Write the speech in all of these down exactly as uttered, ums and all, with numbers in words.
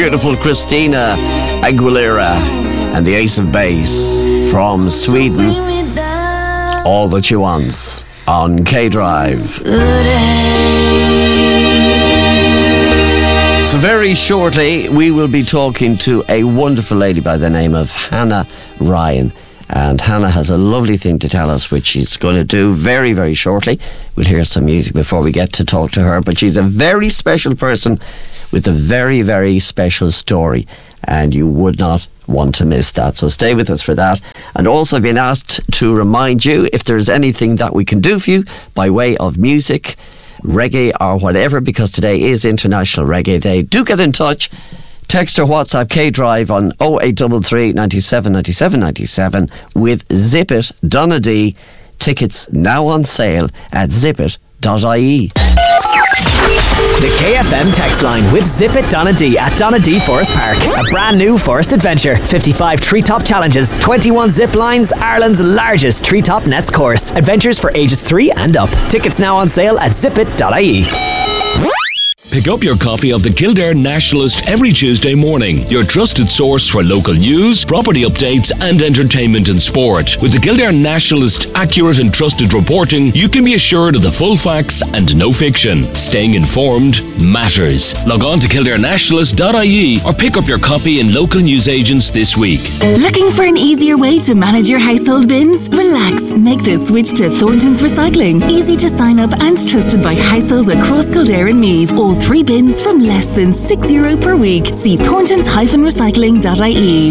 beautiful Christina Aguilera and the Ace of Base from Sweden. All That She Wants on K-Drive. So very shortly we will be talking to a wonderful lady by the name of Hannah Ryan. And Hannah has a lovely thing to tell us, which she's going to do very, very shortly. We'll hear some music before we get to talk to her. But she's a very special person with a very, very special story. And you would not want to miss that. So stay with us for that. And also I've been asked to remind you if there's anything that we can do for you by way of music, reggae or whatever, because today is International Reggae Day. Do get in touch. Text or WhatsApp K-Drive on oh eight three three, ninety-seven, ninety-seven, ninety-seven with Zip It Donna D. Tickets now on sale at zip it dot I E. The K F M text line with Zip It Donna D at Donna D Forest Park. A brand new forest adventure. fifty-five treetop challenges, twenty-one zip lines, Ireland's largest treetop nets course. Adventures for ages three and up. Tickets now on sale at zip it dot I E. Pick up your copy of the Kildare Nationalist every Tuesday morning. Your trusted source for local news, property updates and entertainment and sport. With the Kildare Nationalist accurate and trusted reporting, you can be assured of the full facts and no fiction. Staying informed matters. Log on to kildare nationalist dot I E or pick up your copy in local newsagents this week. Looking for an easier way to manage your household bins? Relax. Make the switch to Thornton's Recycling. Easy to sign up and trusted by households across Kildare and Meath. All three bins from less than six euro per week. See thorntons dash recycling dot I E.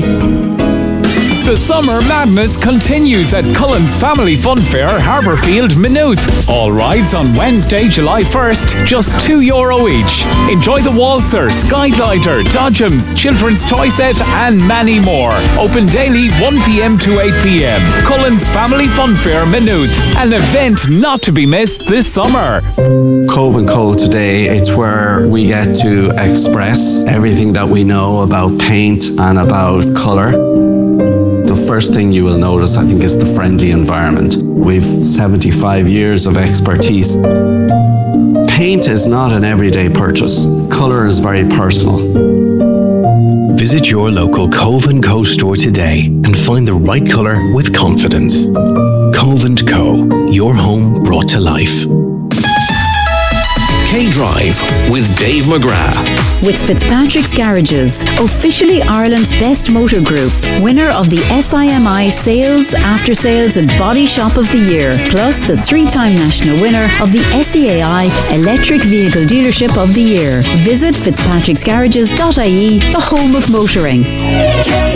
The summer madness continues at Cullen's Family Fun Fair, Harbourfield, Maynooth. All rides on Wednesday, July first, just two euro each. Enjoy the Waltzer, Skyglider, Dodgems, Children's Toy Set and many more. Open daily one p.m. to eight p.m. Cullen's Family Fun Fair, Maynooth. An event not to be missed this summer. Cove and Co today, it's where we get to express everything that we know about paint and about colour. The first thing you will notice, I think, is the friendly environment. We've seventy-five years of expertise. Paint is not an everyday purchase. Colour is very personal. Visit your local Cove and Co store today and find the right colour with confidence. Cove and Co, your home brought to life. K-Drive with Dave McGrath. With Fitzpatrick's Garages, officially Ireland's best motor group, winner of the S I M I Sales, After Sales and Body Shop of the Year, plus the three-time national winner of the S E A I Electric Vehicle Dealership of the Year. Visit fitzpatricks garages dot I E, the home of motoring.